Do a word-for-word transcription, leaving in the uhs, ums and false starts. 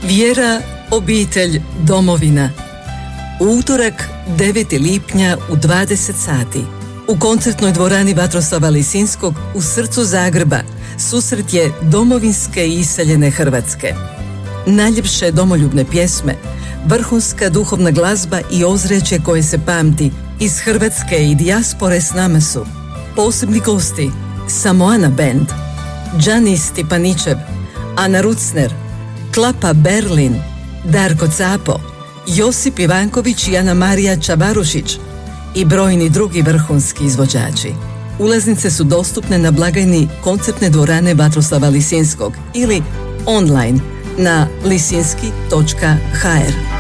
Vjera, obitelj, domovina. Utorak, deveti lipnja u dvadeset sati. U koncertnoj dvorani Vatroslava Lisinskog u srcu Zagreba susret je domovinske i iseljene Hrvatske. Najljepše domoljubne pjesme, vrhunska duhovna glazba i ozračje koje se pamti iz Hrvatske i dijaspore s nama su posebni gosti Samoana Band, Đani Stipaničev, Ana Rucner, Klapa Berlin, Darko Capo, Josip Ivanković i Ana Marija Čabarušić i brojni drugi vrhunski izvođači. Ulaznice su dostupne na blagajni koncertne dvorane Vatroslava Lisinskog ili online na lisinski točka ha er.